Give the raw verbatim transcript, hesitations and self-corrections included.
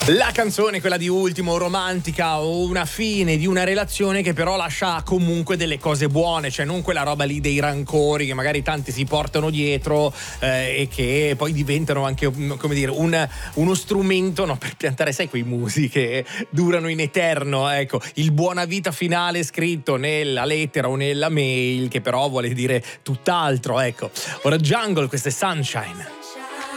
La canzone, quella di Ultimo, romantica, o una fine di una relazione che però lascia comunque delle cose buone, cioè non quella roba lì dei rancori che magari tanti si portano dietro eh, e che poi diventano anche, come dire, un, uno strumento, no, per piantare, sai, quei musi che durano in eterno, ecco, il buona vita finale scritto nella lettera o nella mail che però vuole dire tutt'altro, ecco. Ora Jungle, questo è Sunshine.